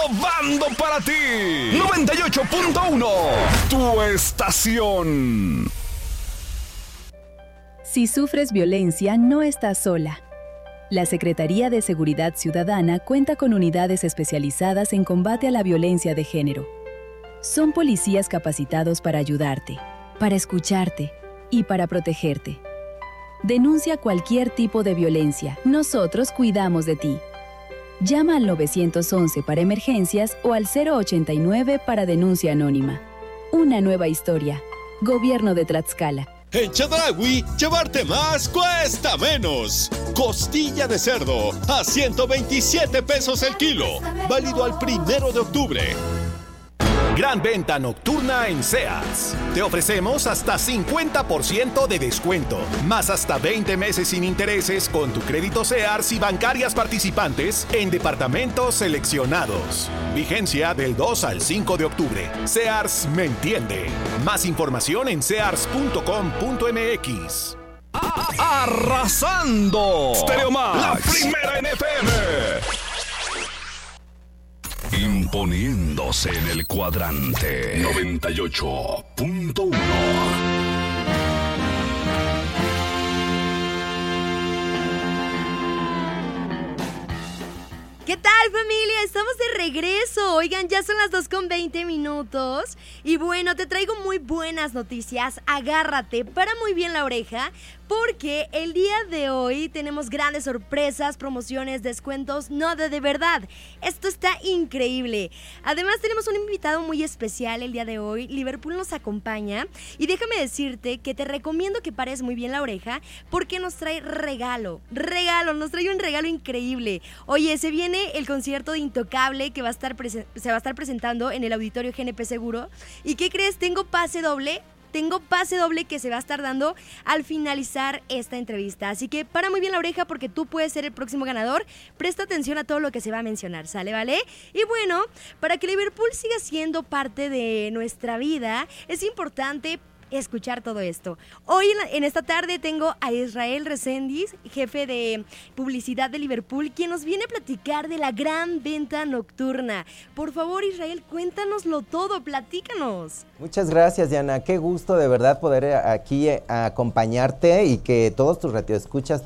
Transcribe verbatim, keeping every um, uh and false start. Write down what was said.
innovando para ti. noventa y ocho punto uno, tu estación. Si sufres violencia, no estás sola. La Secretaría de Seguridad Ciudadana cuenta con unidades especializadas en combate a la violencia de género. Son policías capacitados para ayudarte, para escucharte y para protegerte. Denuncia cualquier tipo de violencia. Nosotros cuidamos de ti. Llama al nueve once para emergencias o al cero ochenta y nueve para denuncia anónima. Una nueva historia. Gobierno de Tlaxcala. En Chedraui, llevarte más cuesta menos. Costilla de cerdo a ciento veintisiete pesos el kilo. Válido al primero de octubre. Gran venta nocturna en Sears. Te ofrecemos hasta cincuenta por ciento de descuento, más hasta veinte meses sin intereses con tu crédito Sears y bancarias participantes en departamentos seleccionados. Vigencia del dos al cinco de octubre. Sears me entiende. Más información en sears punto com punto m x. Arrasando. Stereo Max, la primera en F M. Imponiéndose en el cuadrante noventa y ocho punto uno. ¿Qué tal, familia? Estamos de regreso. Oigan, ya son las dos con veinte minutos. Y bueno, te traigo muy buenas noticias. Agárrate, para muy bien la oreja, porque el día de hoy tenemos grandes sorpresas, promociones, descuentos, no de de verdad. Esto está increíble. Además, tenemos un invitado muy especial el día de hoy. Liverpool nos acompaña. Y déjame decirte que te recomiendo que pares muy bien la oreja, porque nos trae regalo. Regalo, nos trae un regalo increíble. Oye, se viene el concierto de Intocable que va a estar prese- se va a estar presentando en el Auditorio G N P Seguro. ¿Y qué crees? Tengo pase doble. Tengo pase doble que se va a estar dando al finalizar esta entrevista. Así que para muy bien la oreja porque tú puedes ser el próximo ganador. Presta atención a todo lo que se va a mencionar, ¿sale? ¿Vale? Y bueno, para que Liverpool siga siendo parte de nuestra vida, es importante escuchar todo esto. Hoy en, la, en esta tarde tengo a Israel Reséndiz, jefe de publicidad de Liverpool, quien nos viene a platicar de la gran venta nocturna. Por favor, Israel, cuéntanoslo todo, platícanos. Muchas gracias, Diana. Qué gusto de verdad poder aquí eh, acompañarte y que todos tus radioescuchas